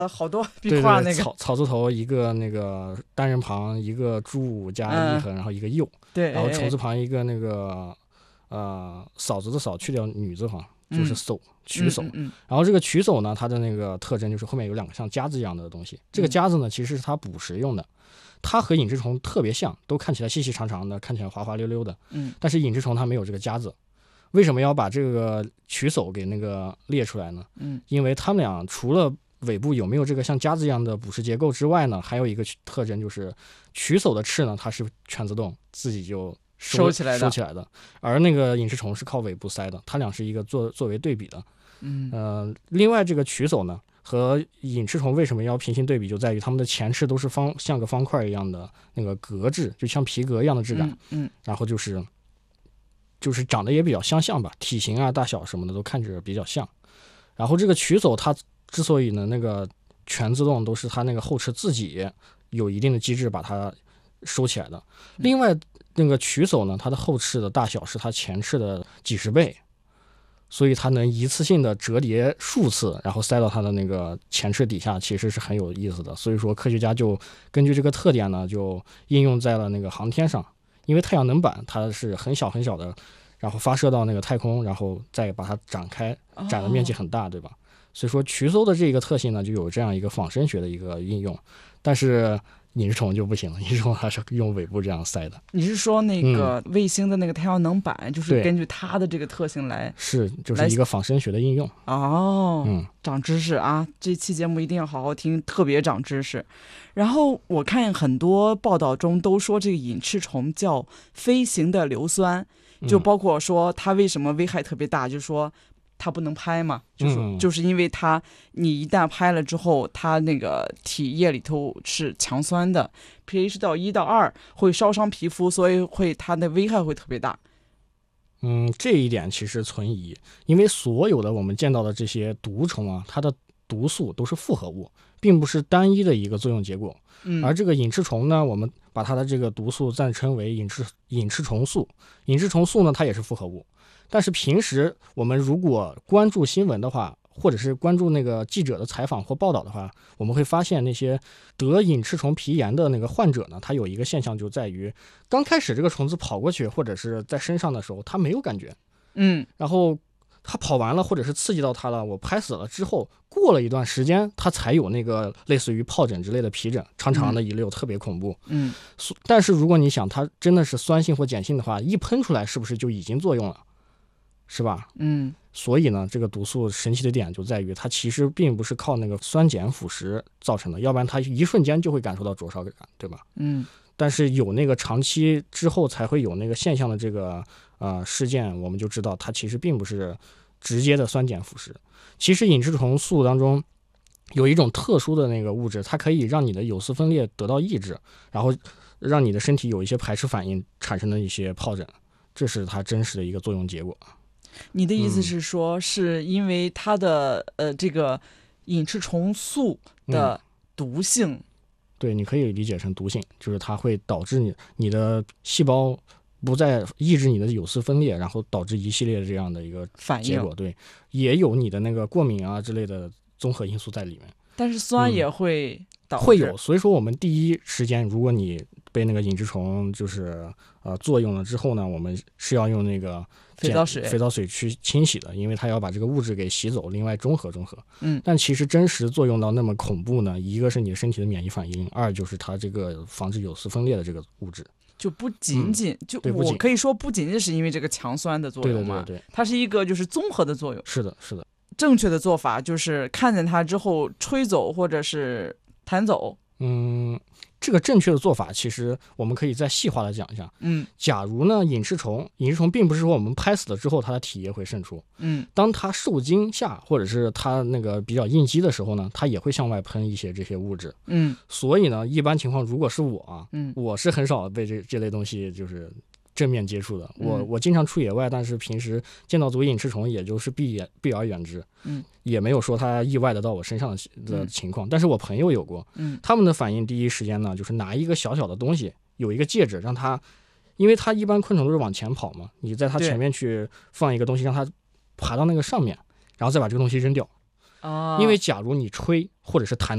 好多壁对画那个， 草字头一个那个单人旁一个猪加一横，然后一个右， 对， 然后虫字旁一个那个嫂子的嫂去掉女字旁就是叟，曲叟。然后这个曲叟呢，它的那个特征就是后面有两个像夹子一样的东西。这个夹子呢，其实是它捕食用的。它和隐翅虫特别像，都看起来细细长长的，看起来滑滑溜溜的。但是隐翅虫它没有这个夹子。为什么要把这个曲叟给那个列出来呢？因为它们俩除了尾部有没有这个像夹子一样的捕食结构之外呢，还有一个特征就是曲叟的翅呢，它是全自动自己就收起来的，而那个隐翅虫是靠尾部塞的，它俩是一个作为对比的。另外这个曲叟呢和隐翅虫为什么要平行对比，就在于它们的前翅都是像个方块一样的那个革质，就像皮革一样的质感。然后就是长得也比较相像吧，体型啊大小什么的都看着比较像。然后这个曲叟它之所以呢那个全自动，都是它那个后翅自己有一定的机制把它收起来的。另外那个曲叟呢，它的后翅的大小是它前翅的几十倍，所以它能一次性的折叠数次，然后塞到它的那个前翅底下，其实是很有意思的。所以说科学家就根据这个特点呢，就应用在了那个航天上。因为太阳能板它是很小很小的，然后发射到那个太空，然后再把它展开，展的面积很大，对吧？所以说曲叟的这个特性呢，就有这样一个仿生学的一个应用。但是隐翅虫就不行了，隐翅虫它是用尾部这样塞的。 你是说那个卫星的那个太阳能板，就是根据它的这个特性来， 就是一个仿生学的应用。 长知识啊！这期节目一定要好好听，特别长知识。然后我看很多报道中都说这个隐翅虫叫飞行的硫酸，就包括说它为什么危害特别大，就是说它不能拍嘛，就是因为你一旦拍了之后，它那个体液里头是强酸的 ，pH 到1到2会烧伤皮肤，所以它的危害会特别大。 这一点其实存疑，因为所有的我们见到的这些毒虫啊，它的毒素都是复合物，并不是单一的一个作用结果。而这个隐翅虫呢，我们把它的这个毒素暂称为隐翅虫素。隐翅虫素呢，它也是复合物。但是平时我们如果关注新闻的话，或者是关注那个记者的采访或报道的话，我们会发现那些得隐翅虫皮炎的那个患者呢，他有一个现象就在于，刚开始这个虫子跑过去或者是在身上的时候，他没有感觉，然后他跑完了或者是刺激到他了，我拍死了之后，过了一段时间，他才有那个类似于疱疹之类的皮疹，长长的一溜，特别恐怖。但是如果你想它真的是酸性或碱性的话，一喷出来是不是就已经作用了？是吧？所以呢，这个毒素神奇的点就在于，它其实并不是靠那个酸碱腐蚀造成的，要不然它一瞬间就会感受到灼烧感，对吧？但是有那个长期之后才会有那个现象的这个事件，我们就知道它其实并不是直接的酸碱腐蚀。其实隐翅虫素当中有一种特殊的那个物质，它可以让你的有丝分裂得到抑制，然后让你的身体有一些排斥反应，产生的一些疱疹，这是它真实的一个作用结果。 你的意思是说，是因为它的这个隐翅虫素的毒性？ 对，你可以理解成毒性，就是它会导致你的细胞不再抑制你的有丝分裂，然后导致一系列的这样的一个结果。对，也有你的那个过敏啊之类的综合因素在里面。 但是酸也会导致， 会有。所以说我们第一时间，如果你被那个隐翅虫就是作用了之后呢，我们是要用那个肥皂水去清洗的，因为它要把这个物质给洗走，另外中和。但其实真实作用到那么恐怖呢，一个是你身体的免疫反应，二就是它这个防止有丝分裂的这个物质。 就不仅仅我可以说不仅仅是因为这个强酸的作用嘛， 对， 它是一个就是综合的作用。 是的。 正确的做法就是看见它之后吹走或者是弹走。 这个正确的做法其实我们可以再细化的讲一下。假如呢隐翅虫并不是说我们拍死了之后它的体液会渗出。当它受惊吓或者是它那个比较应激的时候呢，它也会向外喷一些这些物质。所以呢一般情况如果是我我是很少被这类东西就是正面接触的。我经常出野外，但是平时见到隐翅虫也就是避而远之。也没有说它意外的到我身上的情况。但是我朋友有过。他们的反应第一时间呢，就是拿一个小小的东西，有一个戒指，让它，因为它一般昆虫都是往前跑嘛，你在它前面去放一个东西，让它爬到那个上面，然后再把这个东西扔掉。因为假如你吹或者是弹